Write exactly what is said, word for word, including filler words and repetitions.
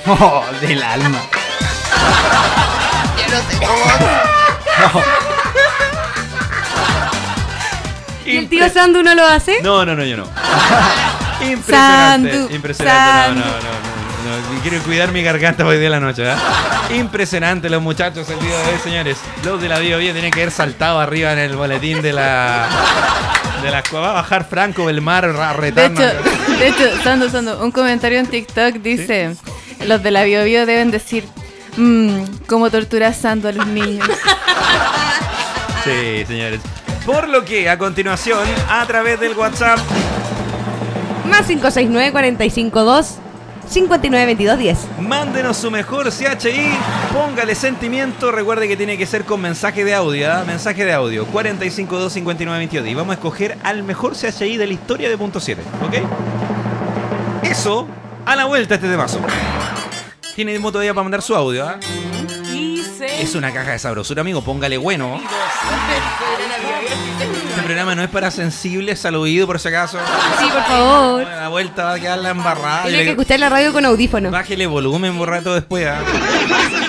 Oh, del alma. Ya no sé cómo. No. ¿Y el tío Sandu no lo hace? No, no, no, yo no. Impresionante. Sandu, Impresionante. Sandu. No, no, no, no, no. Quiero cuidar mi garganta hoy día de la noche, ¿eh? Impresionante los muchachos el día de hoy, señores. Los de la Bio Bio tienen que haber saltado arriba en el boletín de la... De la va a bajar Franco Belmar De retando. hecho, de hecho, Sandu, Sandu, un comentario en TikTok dice: ¿sí? Los de la Bio Bio deben decir, mmm, cómo tortura Sandu a los niños. Sí, señores. Por lo que, a continuación, a través del WhatsApp... Más cinco seis nueve, cuatro cinco dos, cinco nueve veintidós diez. Mándenos su mejor C H I, póngale sentimiento, recuerde que tiene que ser con mensaje de audio, ¿eh? Mensaje de audio, cuatro cinco dos, cinco nueve veintidós diez. Y vamos a escoger al mejor C H I de la historia de Punto siete, ¿ok? Eso, a la vuelta este temazo. Tiene tiempo todavía para mandar su audio, ¿eh? Es una caja de sabrosura, amigo, póngale bueno. Este programa no es para sensibles al oído, por si acaso. Sí, por favor. A la vuelta va a quedar la embarrada. Tiene que escuchar la radio con audífonos. Bájele volumen, borrato después, ¿eh?